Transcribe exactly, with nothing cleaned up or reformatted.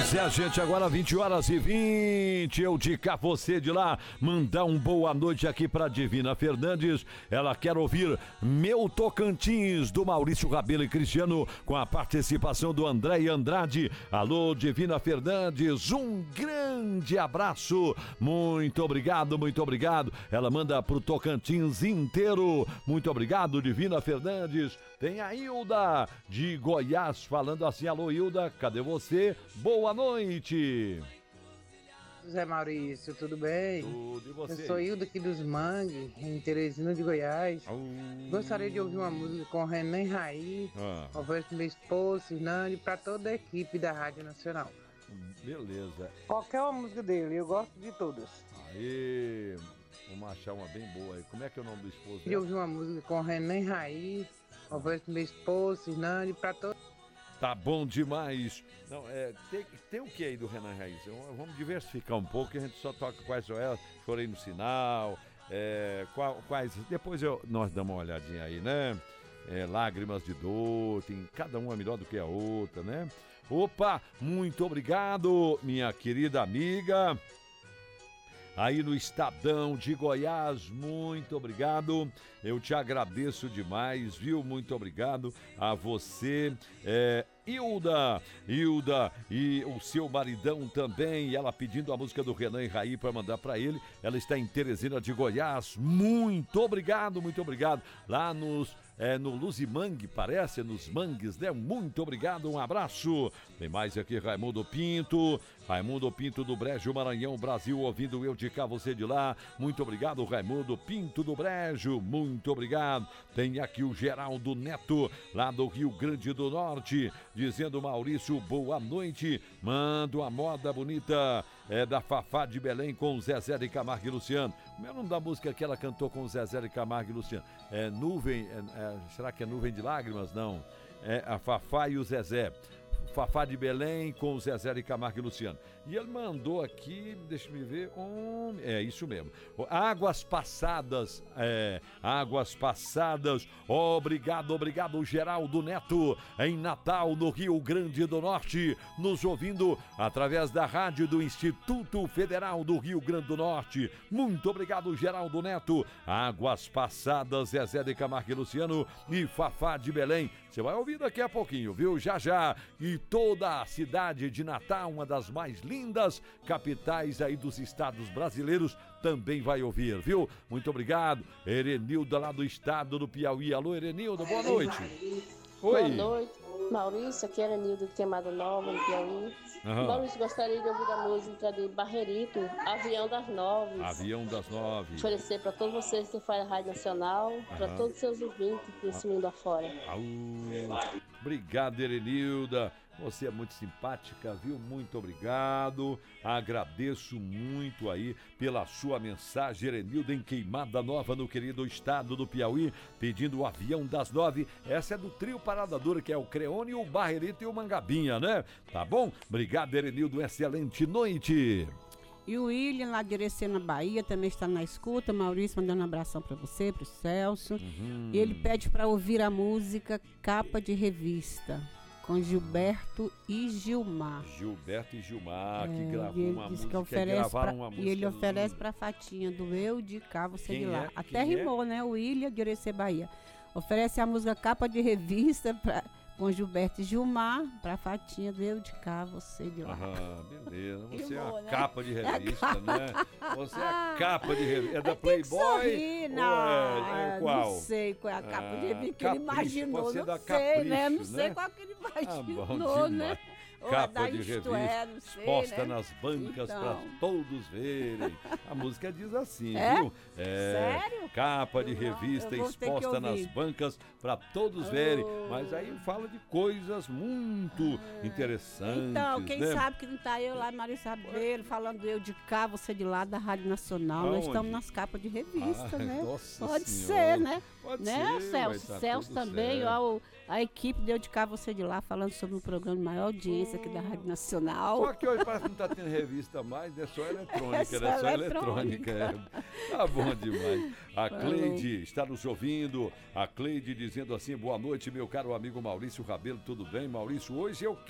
Pois é, gente, agora vinte horas e vinte, eu de cá, você de lá, mandar um boa noite aqui pra Divina Fernandes. Ela quer ouvir Meu Tocantins, do Maurício Rabelo e Cristiano, com a participação do André Andrade. Alô, Divina Fernandes, um grande abraço, muito obrigado, muito obrigado. Ela manda pro Tocantins inteiro, muito obrigado, Divina Fernandes. Tem a Hilda de Goiás falando assim: alô, Hilda, cadê você? Boa noite. Zé Maurício, tudo bem? Tudo, e você? Eu sou Hilda aqui dos Mangues, em Teresina de Goiás. Uh... Gostaria de ouvir uma música com Renan e Raí, ah. ofereço meu esposo, Fernando, e para toda a equipe da Rádio Nacional. Beleza. Qualquer uma música dele, eu gosto de todas. Aí, vamos achar uma bem boa aí. Como é que é o nome do esposo? Queria ouvir uma música com Renan e Raí, ofereço meu esposo, Fernando, e para toda. Tá bom demais. Não, é, tem, tem o que aí do Renan Raiz? Vamos diversificar um pouco, que a gente só toca quais são elas. Chorei no Sinal, é, qual, quais... Depois eu, nós damos uma olhadinha aí, né? É, Lágrimas de Dor, tem cada uma melhor do que a outra, né? Opa, muito obrigado, minha querida amiga. Aí no Estadão de Goiás, muito obrigado, eu te agradeço demais, viu? Muito obrigado a você, é, Hilda, Hilda e o seu maridão também, e ela pedindo a música do Renan e Raí para mandar para ele. Ela está em Teresina de Goiás, muito obrigado, muito obrigado, lá nos... É no Luzimangue, parece, nos mangues, né? Muito obrigado, um abraço. Tem mais aqui, Raimundo Pinto. Raimundo Pinto do Brejo, Maranhão, Brasil, ouvindo eu de cá, você de lá. Muito obrigado, Raimundo Pinto do Brejo, muito obrigado. Tem aqui o Geraldo Neto, lá do Rio Grande do Norte, dizendo: Maurício, boa noite. Manda uma moda bonita, é da Fafá de Belém com Zezé de Camargo e Luciano. Como é o nome da música que ela cantou com Zezé de Camargo e Luciano? É Nuvem, é, é, será que é Nuvem de Lágrimas? Não. É a Fafá e o Zezé. Fafá de Belém com o Zezé de Camargo e Luciano. E ele mandou aqui, deixa me ver, um, é isso mesmo. Águas Passadas, é, Águas Passadas, obrigado, obrigado, Geraldo Neto, em Natal, no Rio Grande do Norte, nos ouvindo através da rádio do Instituto Federal do Rio Grande do Norte. Muito obrigado, Geraldo Neto. Águas Passadas, Zezé de Camargo e Luciano e Fafá de Belém. Você vai ouvir daqui a pouquinho, viu? Já já. E toda a cidade de Natal, uma das mais lindas capitais aí dos estados brasileiros, também vai ouvir, viu? Muito obrigado. Erenilda, lá do estado do Piauí. Alô, Erenilda, boa noite. Oi. Boa noite. Maurício, aqui é Erenilda de Queimada Nova, no Piauí. Uhum. Maurício, gostaria de ouvir a música de Barrerito, Avião das Nove. Avião das Nove. Oferecer para todos vocês que fazem a Rádio Nacional, uhum. para todos os seus ouvintes desse mundo afora. Au. Obrigado, Erenilda. Você é muito simpática, viu? Muito obrigado. Agradeço muito aí pela sua mensagem, Erenilda, em Queimada Nova, no querido estado do Piauí, pedindo o Avião das Nove. Essa é do trio Parada Dura, que é o Creone, o Barrerito e o Mangabinha, né? Tá bom? Obrigado, Erenildo. Excelente noite. E o William, lá de Irecena, Bahia, também está na escuta. Maurício, mandando um abração para você, para o Celso. Uhum. E ele pede para ouvir a música Capa de Revista, com Gilberto e Gilmar. Gilberto e Gilmar, é, que gravou ele uma música. Que oferece pra, uma música e ele oferece para a Fatinha do Eu de Cá, você Quem de lá. É? Até Quem rimou, é? né? O William de Irecena, Bahia. Oferece a música Capa de Revista pra, com Gilberto e Gilmar, pra Fatinha do Eu de Cá, você de lá. Ah, beleza. Você Rimou, é a né? capa de revista, é né? Você é a capa de revista. É da Tem que Playboy? sorrir, não. É, é qual? Não sei qual é a capa Ah, de revista que Capricho, ele imaginou. pode ser Não da sei, Capricho, né? Não né? sei qual que ele imaginou, Ah, bom né? Ou Capa da de Isto revista, É, não sei, exposta né? nas bancas Então. para todos verem. A música diz assim, É? viu? É, Sério? capa de Eu- revista eu vou ter que exposta nas ouvir. bancas para todos verem. Mas aí fala de coisas muito interessantes. Então, quem né? sabe que não tá eu lá, Maurício Rabelo, falando eu de cá, você de lá, da Rádio Nacional. Nós Aonde? estamos nas capas de revista, Ah, né? nossa Pode senhora. ser, né? Pode né, ser, Celso? vai tá Celso tudo também, certo. ó, o- a equipe deu de cá, você de lá, falando sobre o programa de maior audiência aqui da Rádio Nacional. Só que hoje parece que não está tendo revista mais, é só eletrônica, É só né? Só eletrônica. eletrônica. É. Tá bom demais. A Cleide está nos ouvindo. A Cleide dizendo assim: boa noite, meu caro amigo Maurício Rabelo, tudo bem? Maurício, hoje eu